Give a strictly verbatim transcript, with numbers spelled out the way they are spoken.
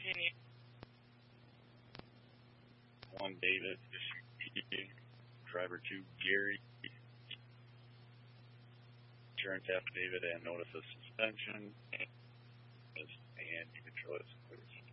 One David, driver two Gary, insurance affidavit and notice of suspension, and you control it.